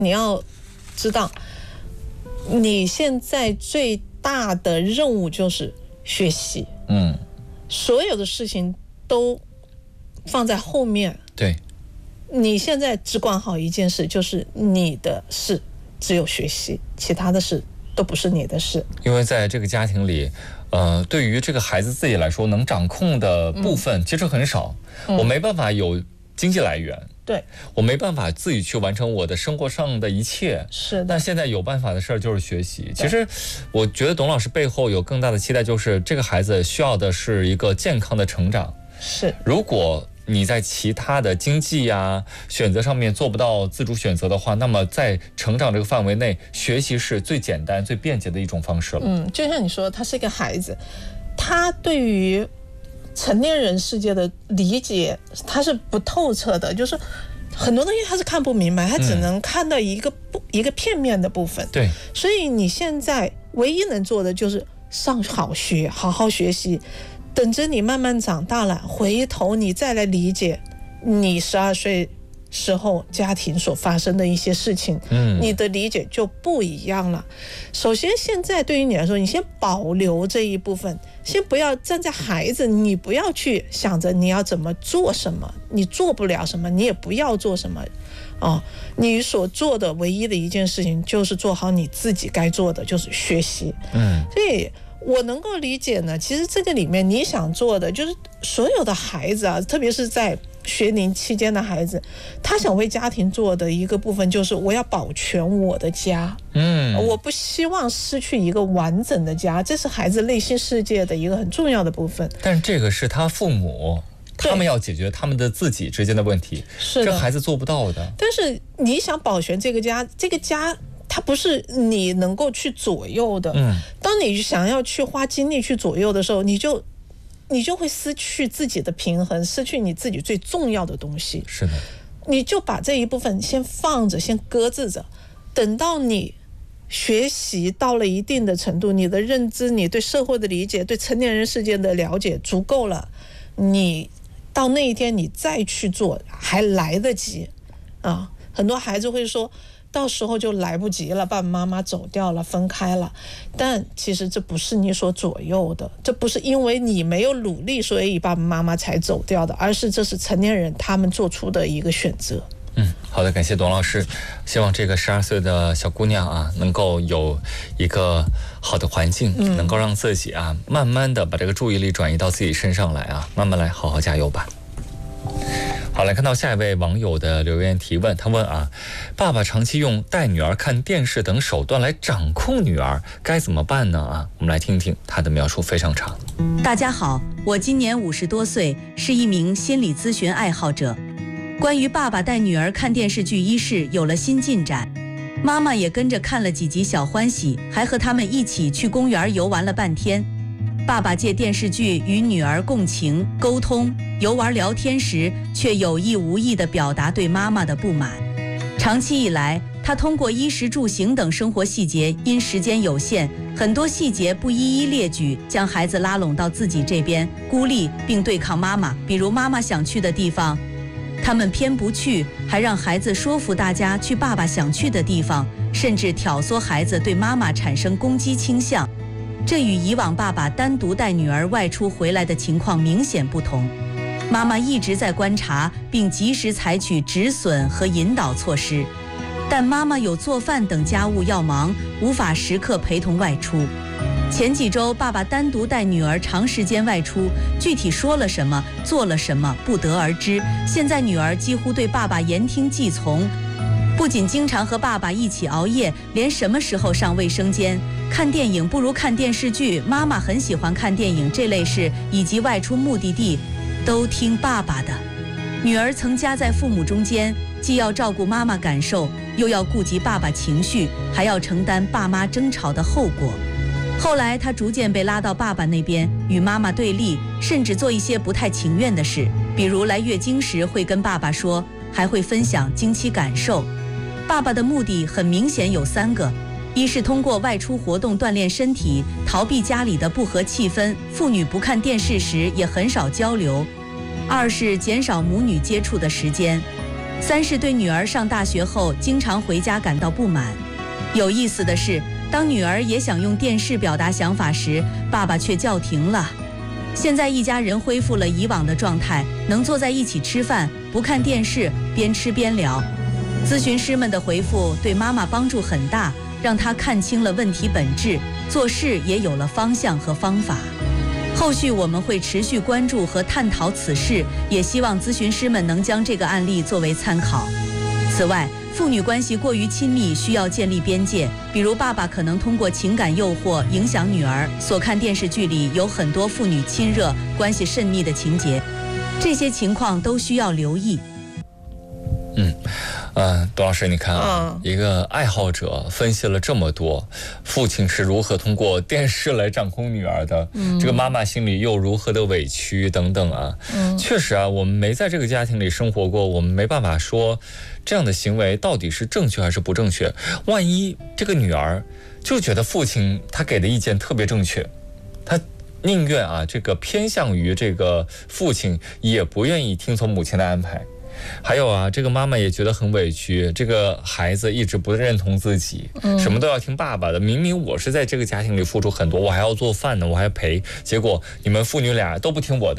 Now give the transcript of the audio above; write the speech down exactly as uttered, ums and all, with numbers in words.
你要知道，你现在最大的任务就是学习， 嗯， 所有的事情都放在后面。 对， 你现在只管好一件事，就是你的事只有学习，其他的事都不是你的事。 因为在这个家庭里，呃，对于这个孩子自己来说，能掌控的部分其实很少。嗯、我没办法有经济来源， 对， 我没办法自己去完成我的生活上的一切。 是的。 但现在有办法的事儿就是学习。其实，我觉得董老师背后有更大的期待，就是这个孩子需要的是一个健康的成长。 是， 如果你在其他的经济呀、选择上面做不到自主选择的话，那么在成长这个范围内，学习是最简单、最便捷的一种方式了。 嗯，就像你说，他是一个孩子，他对于成年人世界的理解，他是不透彻的，就是很多东西他是看不明白，他只能看到一个不、嗯、一个片面的部分。 对， 所以你现在唯一能做的就是上好学，好好学习。等着你慢慢长大了，回头你再来理解你十二岁时候家庭所发生的一些事情，嗯，你的理解就不一样了。首先现在对于你来说，你先保留这一部分，先不要站在孩子，你不要去想着你要怎么做什么，你做不了什么，你也不要做什么哦，你所做的唯一的一件事情就是做好你自己该做的，就是学习。嗯，所以我能够理解呢，其实这个里面你想做的就是所有的孩子啊，特别是在学龄期间的孩子，他想为家庭做的一个部分就是我要保全我的家，嗯，我不希望失去一个完整的家，这是孩子内心世界的一个很重要的部分。 但这个是他父母他们要解决他们的自己之间的问题，是这孩子做不到的。 但是你想保全这个家，这个家它不是你能够去左右的。嗯，当你想要去花精力去左右的时候，你就你就会失去自己的平衡，失去你自己最重要的东西。 是的， 你就把这一部分先放着，先搁置着，等到你学习到了一定的程度，你的认知，你对社会的理解，对成年人世界的了解足够了，你到那一天你再去做还来得及啊！很多孩子会说到时候就来不及了，爸爸妈妈走掉了，分开了。但其实这不是你所左右的，这不是因为你没有努力所以爸爸妈妈才走掉的，而是这是成年人他们做出的一个选择。 嗯，好的，感谢董老师。希望这个十二岁的小姑娘啊，能够有一个好的环境，嗯、能够让自己啊，慢慢的把这个注意力转移到自己身上来啊，慢慢来，好好加油吧。好，来看到下一位网友的留言提问，他问啊，爸爸长期用带女儿看电视等手段来掌控女儿，该怎么办呢？啊，我们来听听他的描述，非常长。 大家好，我今年五十多岁，是一名心理咨询爱好者。关于爸爸带女儿看电视剧一事有了新进展，妈妈也跟着看了几集小欢喜，还和他们一起去公园游玩了半天。爸爸借电视剧与女儿共情沟通，游玩聊天时却有意无意地表达对妈妈的不满。长期以来，他通过衣食住行等生活细节，因时间有限，很多细节不一一列举，将孩子拉拢到自己这边，孤立并对抗妈妈。比如妈妈想去的地方，他们偏不去，还让孩子说服大家去爸爸想去的地方，甚至挑唆孩子对妈妈产生攻击倾向。这与以往爸爸单独带女儿外出回来的情况明显不同。妈妈一直在观察，并及时采取止损和引导措施，但妈妈有做饭等家务要忙，无法时刻陪同外出。前几周爸爸单独带女儿长时间外出，具体说了什么做了什么不得而知。现在女儿几乎对爸爸言听计从，不仅经常和爸爸一起熬夜，连什么时候上卫生间、看电影不如看电视剧，妈妈很喜欢看电影这类事，以及外出目的地都听爸爸的。女儿曾夹在父母中间，既要照顾妈妈感受，又要顾及爸爸情绪，还要承担爸妈争吵的后果。后来她逐渐被拉到爸爸那边，与妈妈对立，甚至做一些不太情愿的事，比如来月经时会跟爸爸说，还会分享经期感受。爸爸的目的很明显有三个：一是通过外出活动锻炼身体，逃避家里的不和气氛，父女不看电视时也很少交流；二是减少母女接触的时间。 三是对女儿上大学后经常回家感到不满。有意思的是，当女儿也想用电视表达想法时，爸爸却叫停了。现在一家人恢复了以往的状态，能坐在一起吃饭，不看电视，边吃边聊。咨询师们的回复对妈妈帮助很大，让她看清了问题本质，做事也有了方向和方法。后续我们会持续关注和探讨此事，也希望咨询师们能将这个案例作为参考。此外，父女关系过于亲密，需要建立边界，比如爸爸可能通过情感诱惑影响女儿。所看电视剧里有很多父女亲热、关系甚密的情节，这些情况都需要留意。 嗯，呃，董老师，你看啊， 嗯、 一个爱好者分析了这么多，父亲是如何通过电视来掌控女儿的，嗯、这个妈妈心里又如何的委屈等等啊。嗯、确实啊，我们没在这个家庭里生活过，我们没办法说这样的行为到底是正确还是不正确。万一这个女儿就觉得父亲他给的意见特别正确，他宁愿啊这个偏向于这个父亲，也不愿意听从母亲的安排。还有啊，这个妈妈也觉得很委屈，这个孩子一直不认同自己，嗯、什么都要听爸爸的。明明我是在这个家庭里付出很多，我还要做饭呢，我还要陪，结果你们父女俩都不听我的。